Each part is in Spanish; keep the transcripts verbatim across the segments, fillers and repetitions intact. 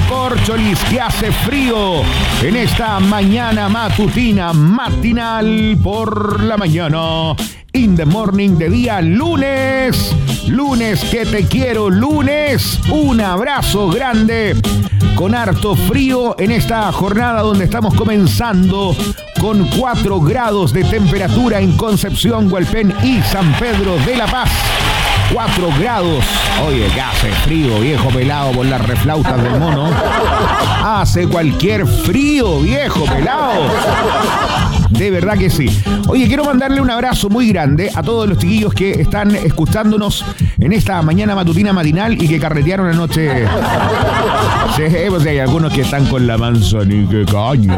Córcholis, que hace frío en esta mañana matutina, matinal por la mañana. In the morning de día lunes. Lunes que te quiero, lunes. Un abrazo grande con harto frío en esta jornada donde estamos comenzando con cuatro grados de temperatura en Concepción, Hualpén y San Pedro de la Paz. cuatro grados. Oye, que hace frío, viejo pelado, por las reflautas del mono. Hace cualquier frío, viejo pelado. De verdad que sí. Oye, quiero mandarle un abrazo muy grande a todos los chiquillos que están escuchándonos en esta mañana matutina matinal y que carretearon anoche. Sí, pues hay algunos que están con la manzanilla caña.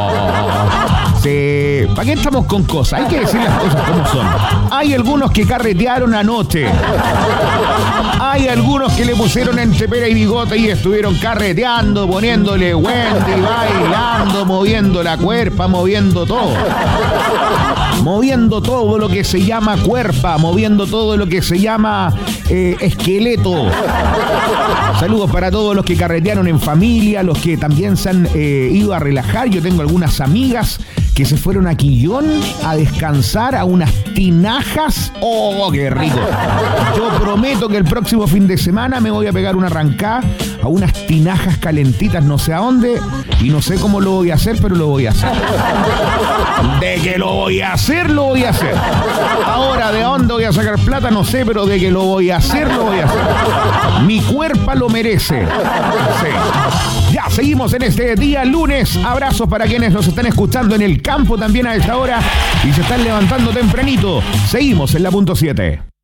Sí, ¿para qué estamos con cosas? Hay que decir las cosas como son. Hay algunos que carretearon anoche. Hay algunos que le pusieron entre pera y bigote y estuvieron carreteando, poniéndole Wendy, bailando, moviendo la cuerpa, moviendo todo. Moviendo todo lo que se llama cuerpa, moviendo todo lo que se llama eh, esqueleto. Saludos para todos los que carretearon en familia, los que también se han eh, ido a relajar. Yo tengo algunas amigas que se fueron a Quillón a descansar a unas tinajas. ¡Oh, qué rico! Yo prometo que el próximo fin de semana me voy a pegar una arrancada a unas tinajas calentitas, no sé a dónde, y no sé cómo lo voy a hacer, pero lo voy a hacer. De que lo voy a hacer, lo voy a hacer. Ahora, ¿de dónde voy a sacar plata? No sé, pero de que lo voy a hacer, lo voy a hacer. Mi cuerpo lo merece. Sí. Ya, seguimos en este día lunes. Abrazos para quienes nos están escuchando en el campo también a esta hora y se están levantando tempranito. Seguimos en la punto siete.